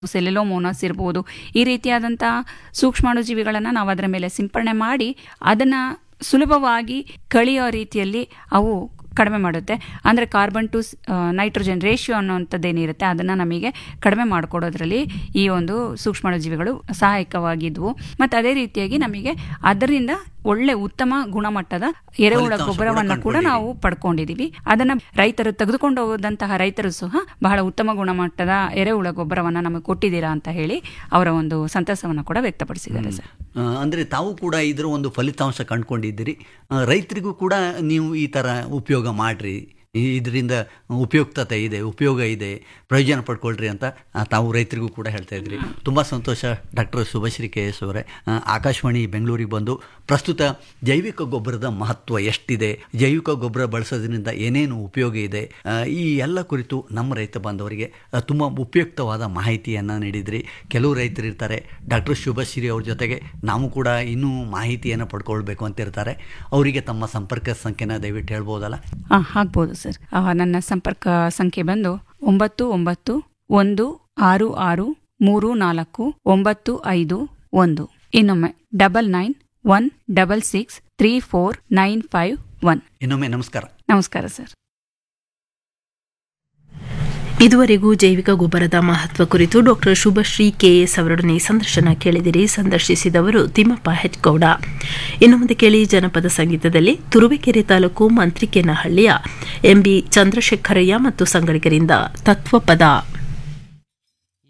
ಸೆಲ್ಯುಲೋಮೋನಾಸ್ ಇರ್ಬೋದು, ಈ ರೀತಿಯಾದಂತಹ ಸೂಕ್ಷ್ಮಾಣುಜೀವಿಗಳನ್ನು ನಾವು ಅದರ ಮೇಲೆ ಸಿಂಪರಣೆ ಮಾಡಿ ಅದನ್ನು ಸುಲಭವಾಗಿ ಕಳಿಯೋ ರೀತಿಯಲ್ಲಿ ಅವು ಕಡಿಮೆ ಮಾಡುತ್ತೆ. ಅಂದರೆ ಕಾರ್ಬನ್ ಟು ನೈಟ್ರೋಜನ್ ರೇಷಿಯೋ ಅನ್ನೋಂಥದ್ದೇನಿರುತ್ತೆ ಅದನ್ನು ನಮಗೆ ಕಡಿಮೆ ಮಾಡಿಕೊಡೋದ್ರಲ್ಲಿ ಈ ಒಂದು ಸೂಕ್ಷ್ಮಾಣುಜೀವಿಗಳು ಸಹಾಯಕವಾಗಿದ್ವು. ಮತ್ತು ಅದೇ ರೀತಿಯಾಗಿ ನಮಗೆ ಅದರಿಂದ ಒಳ್ಳೆ ಉತ್ತಮ ಗುಣಮಟ್ಟದ ಎರೆಹುಳ ಗೊಬ್ಬರವನ್ನು ಕೂಡ ನಾವು ಪಡ್ಕೊಂಡಿದ್ದೀವಿ. ಅದನ್ನು ರೈತರು ತೆಗೆದುಕೊಂಡು ಹೋದಂತಹ ರೈತರು ಸಹ ಬಹಳ ಉತ್ತಮ ಗುಣಮಟ್ಟದ ಎರೆಹುಳ ಗೊಬ್ಬರವನ್ನು ನಮಗೆ ಕೊಟ್ಟಿದ್ದೀರಾ ಅಂತ ಹೇಳಿ ಅವರ ಒಂದು ಸಂತಸವನ್ನು ಕೂಡ ವ್ಯಕ್ತಪಡಿಸಿದ್ದಾರೆ ಸರ್. ಅಂದರೆ ತಾವು ಕೂಡ ಇದರ ಒಂದು ಫಲಿತಾಂಶ ಕಂಡುಕೊಂಡಿದ್ದೀರಿ. ರೈತರಿಗೂ ಕೂಡ ನೀವು ಈ ಥರ ಉಪಯೋಗ ಮಾಡಿರಿ, ಇದರಿಂದ ಉಪಯುಕ್ತತೆ ಇದೆ, ಉಪಯೋಗ ಇದೆ, ಪ್ರಯೋಜನ ಪಡ್ಕೊಳ್ರಿ ಅಂತ ತಾವು ರೈತರಿಗೂ ಕೂಡ ಹೇಳ್ತಾ ಇದ್ರಿ. ತುಂಬ ಸಂತೋಷ ಡಾಕ್ಟರ್ ಶುಭಶ್ರೀ KS ಅವರೇ. ಆಕಾಶವಾಣಿ ಬೆಂಗಳೂರಿಗೆ ಬಂದು ಪ್ರಸ್ತುತ ಜೈವಿಕ ಗೊಬ್ಬರದ ಮಹತ್ವ ಎಷ್ಟಿದೆ, ಜೈವಿಕ ಗೊಬ್ಬರ ಬಳಸೋದ್ರಿಂದ ಏನೇನು ಉಪಯೋಗ ಇದೆ, ಈ ಎಲ್ಲ ಕುರಿತು ನಮ್ಮ ರೈತ ಬಾಂಧವರಿಗೆ ತುಂಬ ಉಪಯುಕ್ತವಾದ ಮಾಹಿತಿಯನ್ನು ನೀಡಿದ್ರಿ. ಕೆಲವು ರೈತರು ಇರ್ತಾರೆ ಡಾಕ್ಟರ್ ಶುಭಶ್ರೀ ಅವ್ರ ಜೊತೆಗೆ ನಾವು ಕೂಡ ಇನ್ನೂ ಮಾಹಿತಿಯನ್ನು ಪಡ್ಕೊಳ್ಬೇಕು ಅಂತ ಇರ್ತಾರೆ. ಅವರಿಗೆ ತಮ್ಮ ಸಂಪರ್ಕ ಸಂಖ್ಯೆನ ದಯವಿಟ್ಟು ಹೇಳ್ಬೋದಲ್ಲ? ಆಗ್ಬೋದು ಸರ್. ನನ್ನ ಸಂಪರ್ಕ ಸಂಖ್ಯೆ ಬಂದು 991136634951. ಇನ್ನೊಮ್ಮೆ 9916634951. ಇನ್ನೊಮ್ಮೆ ನಮಸ್ಕಾರ. ನಮಸ್ಕಾರ ಸರ್. ಇದುವರೆಗೂ ಜೈವಿಕ ಗೊಬ್ಬರದ ಮಹತ್ವ ಕುರಿತು ಡಾಕ್ಟರ್ ಶುಭಶ್ರೀ KS ಅವರೊಡನೆ ಸಂದರ್ಶನ ಕೇಳಿದಿರಿ. ಸಂದರ್ಶಿಸಿದವರು ತಿಮ್ಮಪ್ಪ ಹೆಚ್ಗೌಡ. ಇನ್ನು ಮುಂದೆ ಕೇಳಿ ಜನಪದ ಸಂಗೀತದಲ್ಲಿ ತುರುವೇಕೆರೆ ತಾಲೂಕು ಮಂತ್ರಿಕೇನಹಳ್ಳಿಯ MB ಚಂದ್ರಶೇಖರಯ್ಯ ಮತ್ತು ಸಂಗಡಿಗರಿಂದ ತತ್ವಪದ.